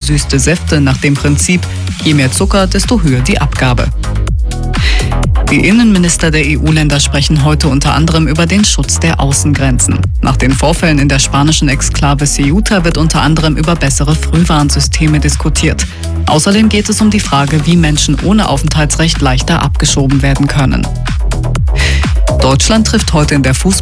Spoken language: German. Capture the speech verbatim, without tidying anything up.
gesüßte Säfte nach dem Prinzip, je mehr Zucker, desto höher die Abgabe. Die Innenminister der E U-Länder sprechen heute unter anderem über den Schutz der Außengrenzen. Nach den Vorfällen in der spanischen Exklave Ceuta wird unter anderem über bessere Frühwarnsysteme diskutiert. Außerdem geht es um die Frage, wie Menschen ohne Aufenthaltsrecht leichter abgeschoben werden können. Deutschland trifft heute in der Fußball